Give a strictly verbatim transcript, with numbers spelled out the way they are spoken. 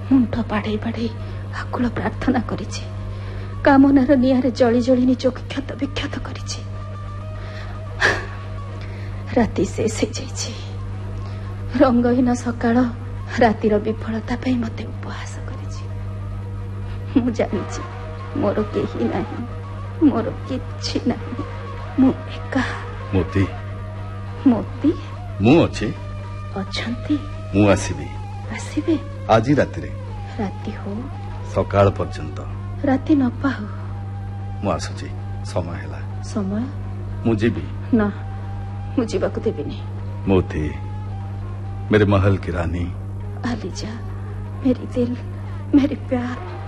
मुंड बाड़े बाड़े आकुल प्रार्थना करिछि कामनार निआरे जली जली निजक क्षत विक्षत करिछि। राति शेष हो जाइछि। रंगहीन सकाळ रातिर विफलता पाई मते उपहास करिछि। मु जानिछि मोर केही नाही, मोर किछि नाही, मु एका। मोती मोती मु अछि अछंती। मु आसीबी। आसीबे आज राति रे राति हो सकाळ पर्यंत राति न पाहु। मु आसुची समय हैला। समय मु जीबी ना मु जीवाकु देबिनी। मोती मेरे महल की रानी। आलिजा मेरी दिल मेरी प्यार